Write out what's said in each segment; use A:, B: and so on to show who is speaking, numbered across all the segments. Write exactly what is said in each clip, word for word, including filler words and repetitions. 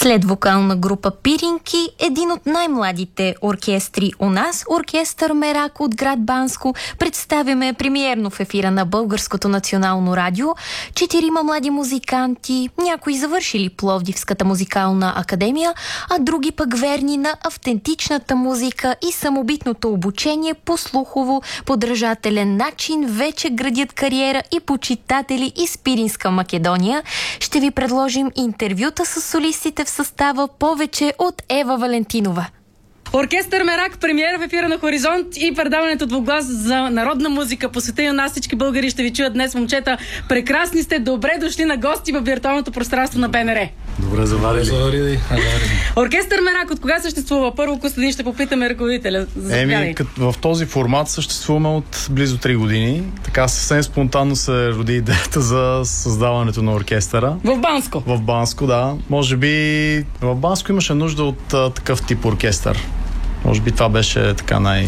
A: След вокална група Пиринки, един от най-младите оркестри у нас, оркестър Мерак от град Банско, представяме премиерно в ефира на Българското национално радио. Четирима млади музиканти, някои завършили Пловдивската музикална академия, а други пък верни на автентичната музика и самобитното обучение по слухово подражателен начин, вече градят кариера и почитатели из Пиринска Македония. Ще ви предложим интервюта с солистите в състава, повече от Ева Валентинова.
B: Оркестър Мерак, премиера в ефира на Хоризонт и предаването Двуглас за народна музика. Посветена на нас всички българи ще ви чуят днес, момчета. Прекрасни сте, добре дошли на гости в виртуалното пространство на БНР.
C: Добре заварили.
B: Оркестър Мерак, от кога съществува? Първо, Костадин, ще попитаме ръководителя.
C: Еми, в този формат съществуваме от близо три години. Така съвсем спонтанно се роди идеята за създаването на оркестъра.
B: В Банско?
C: В Банско, да. Може би в Банско имаше нужда от а, такъв тип оркестър. Може би това беше така най-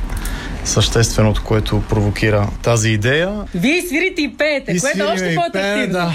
C: същественото, което провокира тази идея.
B: Вие свирите и пеете, и което е още по-атрактивно. Да.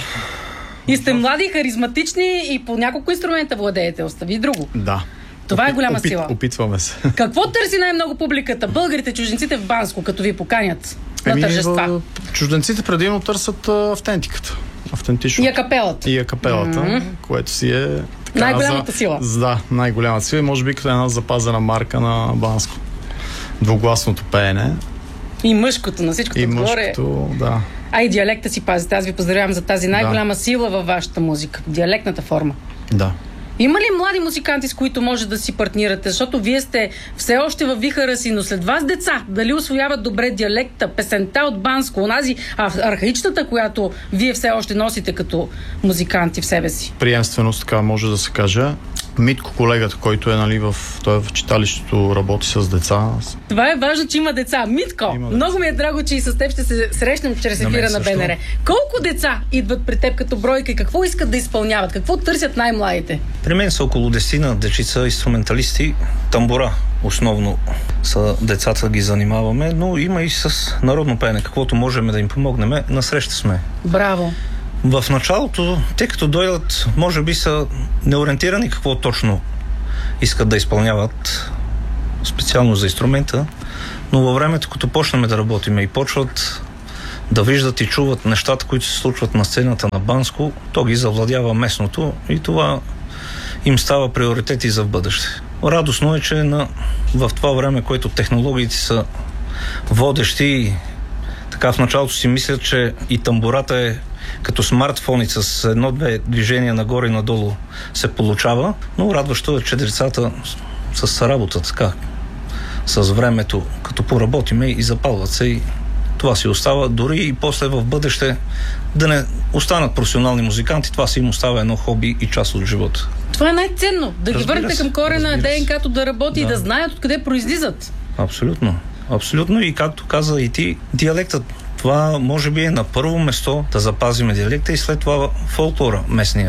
B: И сте млади, харизматични и по няколко инструмента владеете. Остави друго.
C: Да.
B: Това
C: Опит,
B: е голяма
C: опит,
B: сила.
C: Опитваме се.
B: Какво търси най-много публиката? Българите, чужденците в Банско, като ви поканят на
C: Еми,
B: тържества?
C: В... Чужденците предимно търсят а, автентиката. Автентично.
B: И акапелата.
C: И акапелата, mm-hmm. което си е... Така,
B: най-голямата
C: за...
B: сила.
C: Да, най-голямата сила и може би като една запазена марка на Банско. Двугласното пеене.
B: И мъжкото, на всичкото
C: и
B: отгоре.
C: мъжкото, да.
B: А и диалекта си пазите. Аз ви поздравявам за тази най-голяма да. сила във вашата музика. Диалектната форма.
C: Да.
B: Има ли млади музиканти, с които може да си партнирате? Защото вие сте все още във вихъра си, но след вас деца, дали усвояват добре диалекта, песента от Банско, онази архаичната, която вие все още носите като музиканти в себе си?
C: Приемственост, така може да се каже. Митко, колегата, който е, нали, в, той е в читалището, работи с деца.
B: Това е важно, че има деца. Митко, има деца. Много ми е драго, че и с теб ще се срещнем чрез ефира на, на БНР. Колко деца идват при теб като бройка и какво искат да изпълняват? Какво търсят най-младите?
D: При мен са около десетина дечица, инструменталисти, тамбура. Основно са децата ги занимаваме, но има и с народно пеене. Каквото можем да им помогнем, насреща сме.
B: Браво!
D: В началото, тъй като дойдат, може би са неориентирани какво точно искат да изпълняват, специално за инструмента, но във времето, като почнем да работим и почват да виждат и чуват нещата, които се случват на сцената на Банско, то ги завладява местното и това им става приоритети за в бъдеще. Радостно е, че на, в това време, което технологиите са водещи, така в началото си мислят, че и тамбурата е като смартфони с едно-две движения нагоре и надолу се получава, но радващо е, че децата с работа така, с времето, като поработиме и запалват се и това си остава. Дори и после в бъдеще да не останат професионални музиканти, това си им остава едно хоби и част от живота.
B: Това е най-ценно. Да ги върнете към корена, ДНК-то да работи
D: да.
B: и да знаят откъде произлизат.
D: Абсолютно. Абсолютно и както каза и ти, диалектът, това може би е на първо место да запазиме диалекта и след това фолклора местния.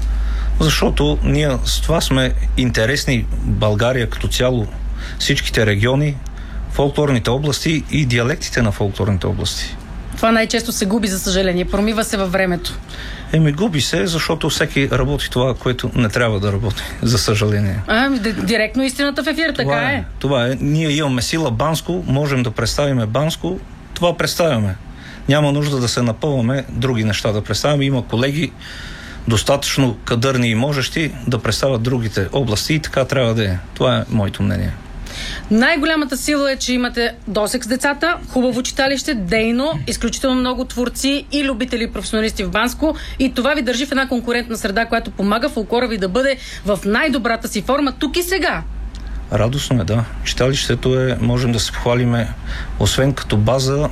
D: Защото ние с това сме интересни България като цяло, всичките региони, фолклорните области и диалектите на фолклорните области.
B: Това най-често се губи, за съжаление. Промива се във времето.
D: Еми, губи се, защото всеки работи това, което не трябва да работи, за съжаление.
B: А, директно истината в ефир, така
D: това е.
B: е.
D: Това е. Ние имаме сила Банско, можем да представим Банско, това представяме. Няма нужда да се напълваме други неща да представяме. Има колеги достатъчно кадърни и можещи да представят другите области и така трябва да е. Това е моето мнение.
B: Най-голямата сила е, че имате досег с децата, хубаво читалище, дейно, изключително много творци и любители и професионалисти в Банско и това ви държи в една конкурентна среда, която помага фолклора ви да бъде в най-добрата си форма тук и сега.
D: Радостно е, да. Читалището е, можем да се похвалиме, освен като база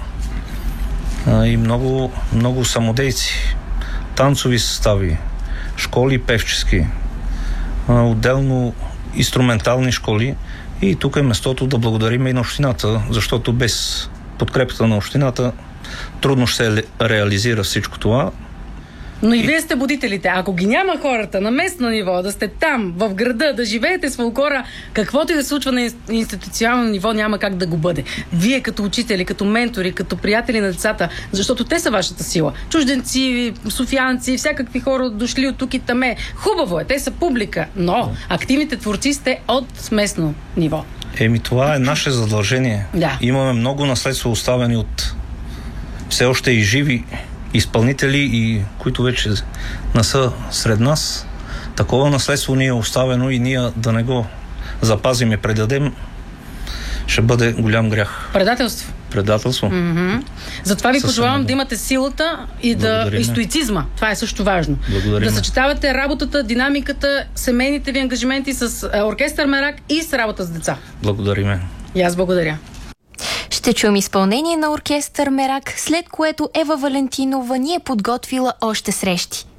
D: а, и много, много самодейци, танцови състави, школи певчески, а, отделно инструментални школи. И тук е местото да благодарим и на общината, защото без подкрепата на общината трудно ще се реализира всичко това.
B: Но и вие сте будителите. Ако ги няма хората на местно ниво, да сте там, в града, да живеете с фолклора, каквото и да се случва на институционално ниво, няма как да го бъде. Вие като учители, като ментори, като приятели на децата, защото те са вашата сила. Чужденци, софиянци, всякакви хора дошли от тук и таме. Хубаво е, те са публика, но активните творци сте от местно ниво.
D: Еми, това е наше задължение.
B: Да.
D: Имаме много наследство оставени от все още и живи изпълнители, и които вече не са сред нас. Такова наследство ни е оставено и ние да не го запазим и предадем, ще бъде голям грях.
B: Предателство.
D: Предателство.
B: Mm-hmm. Затова ви
D: Съвсем
B: пожелавам
D: много.
B: да имате силата и, да, и стоицизма. Това е също важно.
D: Благодарим.
B: Да съчетавате работата, динамиката, семейните ви ангажименти с оркестър Мерак и с работа с деца.
D: Благодариме.
B: И аз благодаря.
A: Ще чуем изпълнение на оркестър Мерак, след което Ева Валентинова ни е подготвила още срещи.